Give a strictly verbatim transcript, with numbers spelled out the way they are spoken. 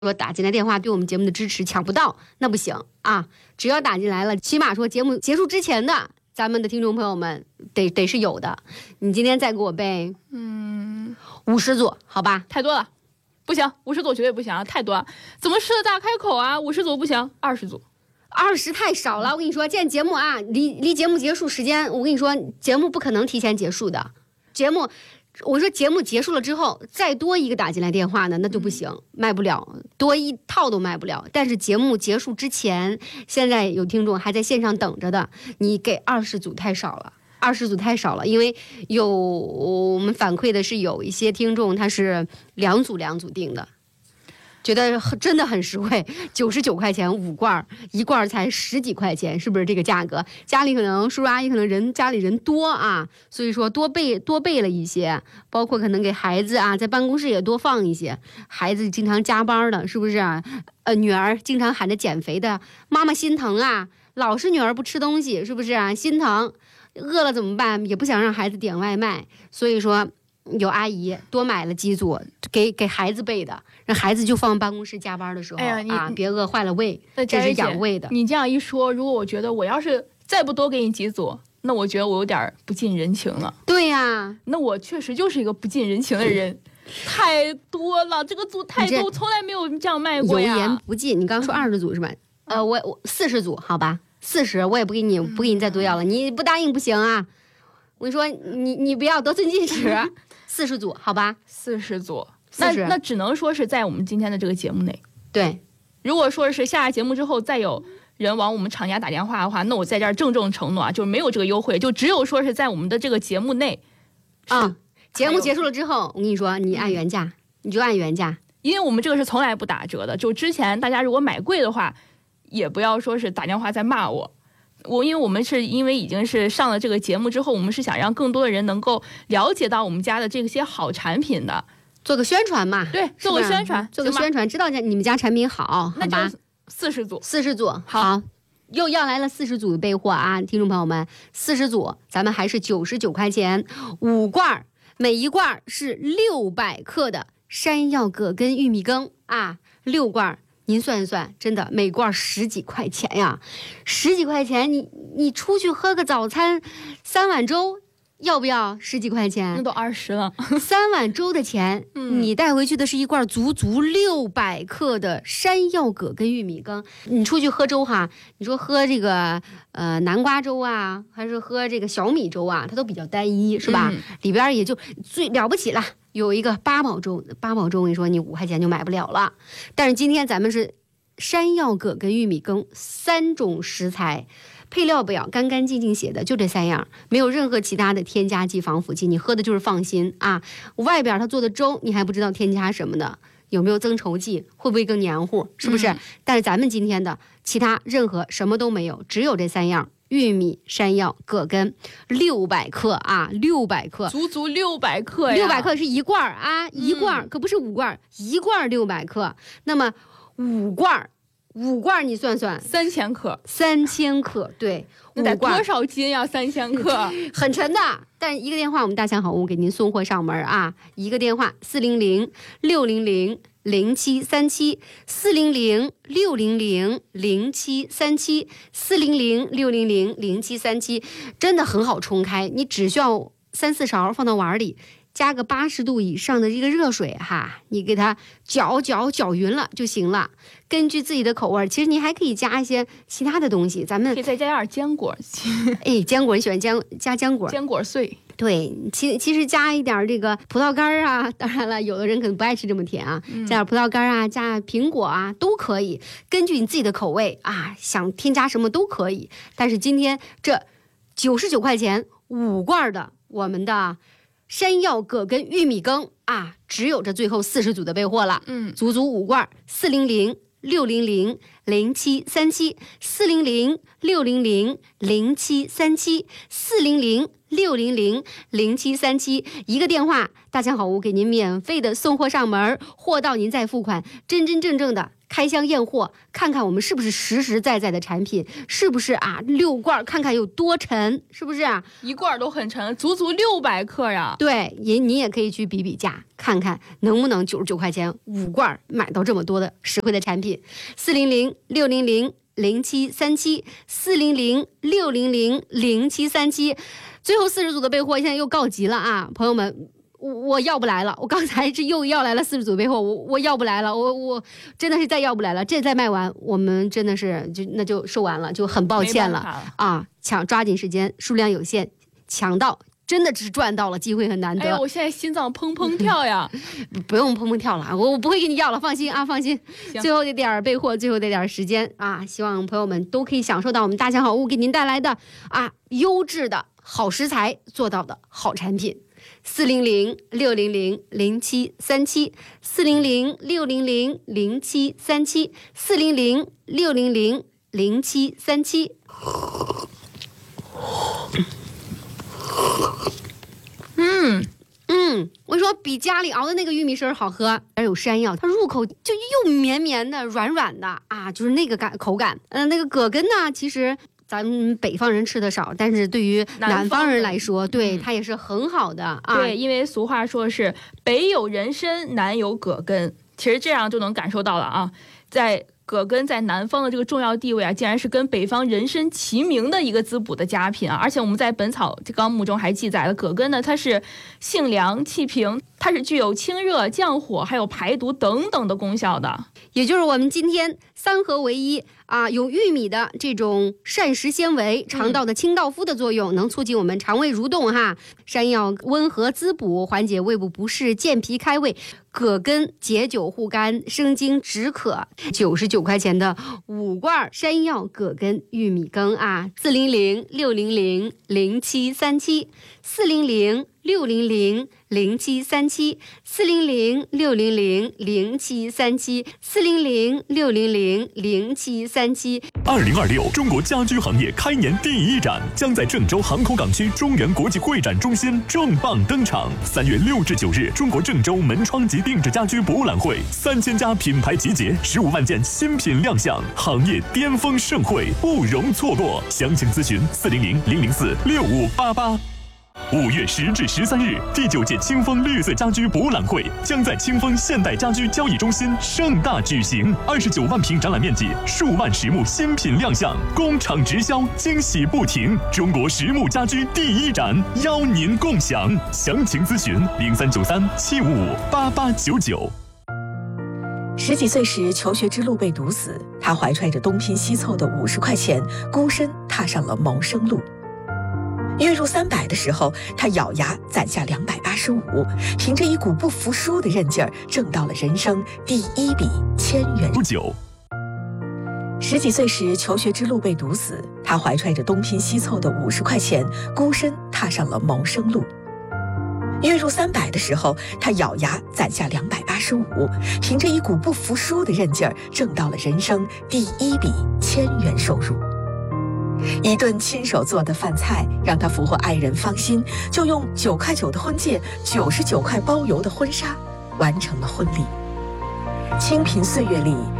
说打进来电话对我们节目的支持抢不到，那不行啊！只要打进来了，起码说节目结束之前的，咱们的听众朋友们得得是有的。你今天再给我背，嗯，五十组，好吧？ 太多了，不行，五十组绝对不行，太多了。怎么狮子大开口啊？五十组不行，二十组。 二十太少了，我跟你说，现在节目啊，离离节目结束时间，我跟你说，节目不可能提前结束的。节目，我说节目结束了之后，再多一个打进来电话呢，那就不行，嗯、卖不了，多一套都卖不了。但是节目结束之前，现在有听众还在线上等着的，你给二十组太少了。二十组太少了，因为有我们反馈的是有一些听众他是两组两组订的。觉得真的很实惠，九十九块钱五罐，一罐才十几块钱，是不是这个价格？家里可能叔叔阿姨可能人家里人多啊，所以说多备多备了一些，包括可能给孩子啊，在办公室也多放一些。孩子经常加班的，是不是啊？呃，女儿经常喊着减肥的，妈妈心疼啊，老是女儿不吃东西，是不是啊？心疼，饿了怎么办？也不想让孩子点外卖，所以说。有阿姨多买了几组给给孩子备的，让孩子就放办公室加班的时候、哎、呀啊，别饿坏了胃，这是养胃的。 你这样一说，如果我觉得我要是再不多给你几组，那我觉得我有点不近人情了。 对呀、啊， 那我确实就是一个不近人情的人。太多了，这个组太多，我从来没有这样卖过呀。 油盐不进，你刚刚说二十组是吧？嗯、呃，我我四十组，好吧，四十我也不给你不给你再多要了，你不答应不行啊！我跟你说，你你不要得寸进尺。四十组，好吧， 四十组，那那只能说是在我们今天的这个节目内。 对， 如果说是下节目之后再有人往我们厂家打电话的话，那我在这儿郑重承诺啊，就是没有这个优惠，就只有说是在我们的这个节目内啊。节目结束了之后，我跟你说，你按原价，嗯、你就按原价， 因为我们这个是从来不打折的。就之前大家如果买贵的话，也不要说是打电话再骂我。我因为我们是因为已经是上了这个节目之后，我们是想让更多的人能够了解到我们家的这些好产品的， 做个宣传嘛。 对，做个宣传， 做个宣传，知道你们家产品好， 那好吧？ 四十组， 四十组，好， 好又要来了四十组的备货啊，听众朋友们，四十组，咱们还是九十九块钱五罐，每一罐是六百克的山药葛根玉米羹啊，六罐。您算一算，真的每罐十几块钱呀，十几块钱，你你出去喝个早餐，三碗粥要不要？十几块钱， 那都二十了。 三碗粥的钱，嗯、你带回去的是一罐足足六百克的山药葛根玉米羹。你出去喝粥哈，你说喝这个呃南瓜粥啊，还是喝这个小米粥啊，它都比较单一，是吧？嗯、里边也就最了不起了。有一个八宝粥，八宝粥我跟你说，你五块钱就买不了了。但是今天咱们是山药葛根玉米羹三种食材，配料表干干净净写的，就这三样，没有任何其他的添加剂、防腐剂，你喝的就是放心啊。外边他做的粥，你还不知道添加什么的，有没有增稠剂，会不会更黏糊，是不是？嗯、但是咱们今天的其他任何什么都没有，只有这三样。玉米、山药、葛根，六百克啊，六百克， 足足六百克呀！ 六百克是一罐啊，一罐、嗯、可不是五罐，一罐六百克。那么五罐，五罐你算算， 三千克， 三千克，对， 那得多少斤呀？三千克， 很沉的。但一个电话，我们大强好物给您送货上门啊！一个电话，四零零六零零。零七三七四零零六零零零七三七四零零六零零零七三七，真的很好冲开，你只需要三四勺放到碗里，加个八十度以上的这个热水哈，你给它搅搅搅匀了就行了。根据自己的口味，其实你还可以加一些其他的东西，咱们可以再加点坚果。 哎，坚果你喜欢坚加坚果？ 坚果碎。 对，其其实加一点这个葡萄干啊，当然了，有的人可能不爱吃这么甜啊，加点葡萄干啊，加苹果啊，都可以，根据你自己的口味啊，想添加什么都可以。但是今天这九十九块钱五罐的我们的山药葛根玉米羹啊，只有这最后四十组的备货了，嗯，足足五罐，四零零六零零零七三七四零零六零零零七三七四零零六零零零七三七，一个电话，大强好物给您免费的送货上门，货到您再付款，真真正正的开箱验货，看看我们是不是实实在在的产品，是不是啊六罐看看有多沉，是不是啊？ 一罐都很沉，足足六百克呀。 对，也你也可以去比比价，看看能不能九十九块钱五罐买到这么多的实惠的产品。四零零六零零零七三七，四零零六零零零七三七，最后四十组的备货现在又告急了啊，朋友们。我我要不来了，我刚才是又要来了四十组备货，我我要不来了，我我真的是再要不来了，这再卖完，我们真的是就那就售完了，就很抱歉了啊！抢抓紧时间，数量有限，抢到真的只是赚到了，机会很难得。 哎，我现在心脏砰砰跳呀！ 不用砰砰跳了，我我不会给你要了，放心啊，放心。最后这点备货，最后这点时间啊，希望朋友们都可以享受到我们大象好物给您带来的啊优质的好食材做到的好产品。四零零六零零零七三七，四零零六零零零七三七，四零零六零零零七三七。嗯嗯，我说比家里熬的那个玉米丝好喝，而有山药，它入口就又绵绵的、软软的啊，就是那个感口感。嗯、呃，那个葛根呢，其实。咱们北方人吃的少，但是对于南方人来说，对、嗯、它也是很好的啊。 对，因为俗话说是北有人参，南有葛根，其实这样就能感受到了啊，在葛根在南方的这个重要地位啊，竟然是跟北方人参齐名的一个滋补的佳品啊！而且我们在《本草纲目》中还记载了，葛根呢，它是性凉气平，它是具有清热降火还有排毒等等的功效的。 也就是我们今天三合为一啊，有玉米的这种膳食纤维，肠道的清道夫的作用，嗯、能促进我们肠胃蠕动哈。山药温和滋补，缓解胃部不适，健脾开胃。葛根解酒护肝，生津止渴。九十九块钱的五罐山药葛根玉米羹啊，四零零六零零零七三七，四零零六零零零七三七，四零零六零零零七三七，四零零六零零零七三七。 二零二六中国家居行业开年第一展将在郑州航空港区中原国际会展中心重磅登场。三月六至九日，中国郑州门窗及定制家居博览会，三千家品牌集结，十五万件新品亮相，行业巅峰盛会，不容错过。详情咨询四零零零零四六五八八。五月十至十三日，第九届清风绿色家居博览会将在清风现代家居交易中心盛大举行。二十九万平展览面积，数万实木新品亮相，工厂直销，惊喜不停。中国实木家居第一展，邀您共享。详情咨询零三九三七五五八八九九。 十几岁时，求学之路被堵死，他怀揣着东拼西凑的五十块钱，孤身踏上了谋生路。月入三百的时候，他咬牙攒下两百八十五，凭着一股不服输的韧劲儿，挣到了人生第一笔千元。 不久， 十几岁时，求学之路被堵死，他怀揣着东拼西凑的五十块钱，孤身踏上了谋生路。月入三百的时候，他咬牙攒下两百八十五，凭着一股不服输的韧劲儿，挣到了人生第一笔千元收入。一顿亲手做的饭菜让他俘获爱人芳心，就用九块九的婚戒、九十九块包邮的婚纱完成了婚礼。清贫岁月里，